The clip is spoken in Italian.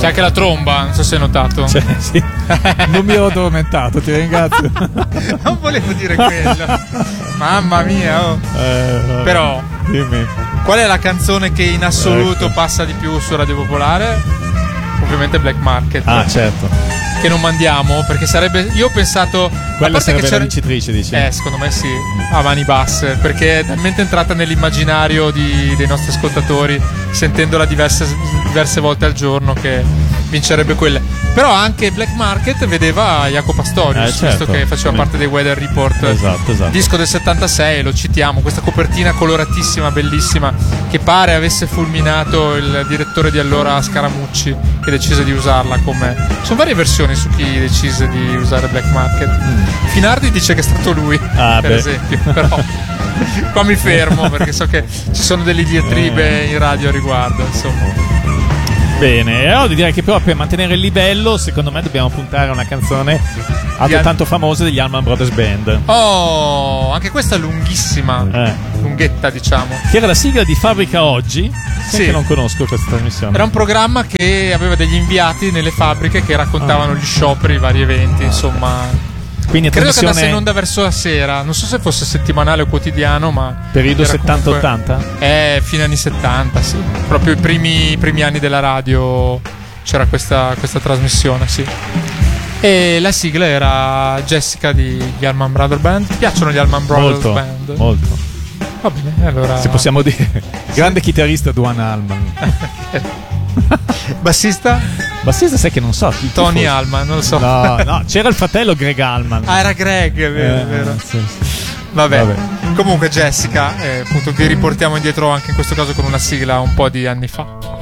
C'è anche la tromba, non so se hai notato. Sì. Non mi ero addormentato, ti ringrazio. Non volevo dire quello. Mamma mia, oh. Però dimmi. Qual è la canzone che in assoluto passa di più su Radio Popolare? Ovviamente Black Market. Ah, certo. Che non mandiamo perché sarebbe. Io ho pensato. Quella sarebbe la vincitrice, dici? Secondo me sì, a mani basse. Perché è talmente entrata nell'immaginario dei nostri ascoltatori, sentendola diverse volte al giorno, che vincerebbe quelle. Però anche Black Market vedeva Jacopo Pastorius, certo, visto che faceva parte dei Weather Report. Esatto. Disco del 76, lo citiamo, questa copertina coloratissima, bellissima, che pare avesse fulminato il direttore di allora Scaramucci, che decise di usarla come. Sono varie versioni su chi decise di usare Black Market. Finardi dice che è stato lui, per esempio, però qua mi fermo perché so che ci sono delle diatribe in radio a riguardo, insomma. Bene, e allora direi che però per mantenere il livello, secondo me dobbiamo puntare a una canzone altrettanto famosa degli Allman Brothers Band. Oh, anche questa è lunghissima, lunghetta diciamo. Che era la sigla di Fabbrica Oggi. Sì. Che non conosco questa trasmissione. Era un programma che aveva degli inviati nelle fabbriche che raccontavano gli scioperi, i vari eventi, insomma. Quindi credo che andasse in onda verso la sera, non so se fosse settimanale o quotidiano, ma periodo 70-80? Fine anni 70, sì. Proprio i primi anni della radio c'era questa trasmissione, sì. E la sigla era Jessica di Allman Brothers Band. Ti piacciono gli Allman Brothers Band? Molto. Va bene, allora. Se possiamo dire. Grande chitarrista Duane Allman. Bassista? Bassista sai che non so. Tony Allman, non lo so. No, c'era il fratello Greg Allman. Ah, era Greg, è vero. Sì. Vabbè. Comunque Jessica, appunto vi riportiamo indietro anche in questo caso con una sigla un po' di anni fa.